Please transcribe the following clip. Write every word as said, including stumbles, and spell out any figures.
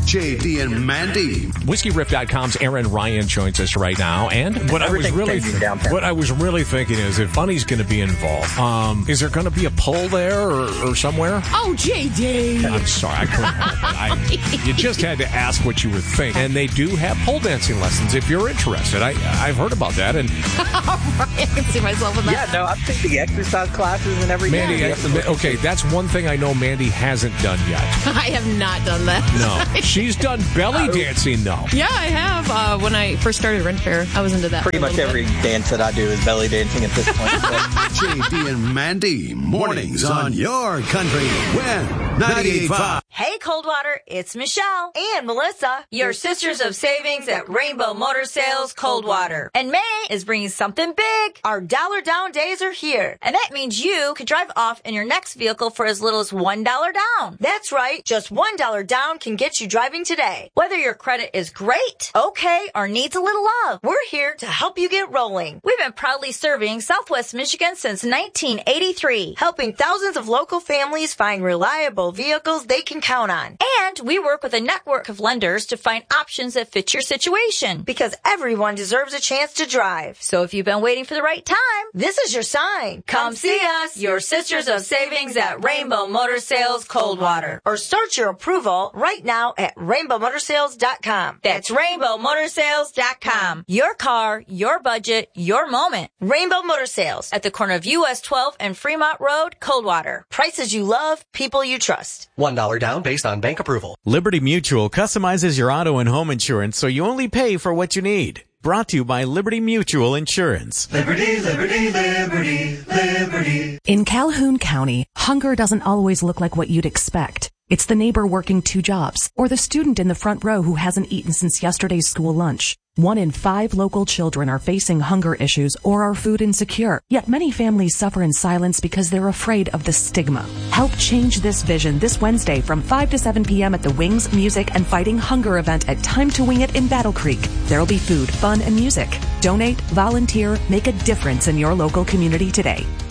J D and Mandy. Whiskey Riff dot com's Aaron Ryan joins us right now. And what I was really th- what I was really thinking is if Bunny's going to be involved, um, is there going to be a pole there or, or somewhere? Oh, J D. I'm sorry, I couldn't help it. I, you just had to ask what you would think. And they do have pole dancing lessons if you're interested. I, I've heard about that. And I can see myself in that. Yeah, no, I'm thinking exercise classes and everything. Mandy, Yeah. I, okay, that's one thing I know Mandy hasn't done yet. I have not done that. No. She's done belly dancing, though. Yeah, I have. Uh, when I first started Rent Fair, I was into that. Pretty much every bit. dance that I do is belly dancing at this point. J D and Mandy, mornings on your country. When ninety-eight point five. Hey, Coldwater, it's Michelle and Melissa, your sisters of savings at Rainbow Motor Sales Coldwater. And May is bringing something big. Our dollar down days are here. And that means you could drive off in your next vehicle for as little as one dollar down. That's right. Just one dollar down can get you driving today. Whether your credit is great, okay, or needs a little love, we're here to help you get rolling. We've been proudly serving Southwest Michigan since nineteen eighty-three, helping thousands of local families find reliable vehicles they can count on. And we work with a network of lenders to find options that fit your situation, because everyone deserves a chance to drive. So if you've been waiting for the right time, this is your sign. Come see us, your sisters of savings at Rainbow Motor Sales Coldwater, or start your approval right now at rainbow motor sales dot com. That's rainbow motor sales dot com. Your car, your budget, your moment. Rainbow Motor Sales at the corner of U S twelve and Fremont Road, Coldwater. Prices you love, people you trust. one dollar down based on bank approval. Liberty Mutual customizes your auto and home insurance so you only pay for what you need. Brought to you by Liberty Mutual Insurance. Liberty, liberty, liberty, liberty. In Calhoun County, hunger doesn't always look like what you'd expect. It's the neighbor working two jobs, or the student in the front row who hasn't eaten since yesterday's school lunch. One in five local children are facing hunger issues or are food insecure, yet many families suffer in silence because they're afraid of the stigma. Help change this vision this Wednesday from five to seven p.m. at the Wings, Music, and Fighting Hunger event at Time to Wing It in Battle Creek. There'll be food, fun, and music. Donate, volunteer, make a difference in your local community today.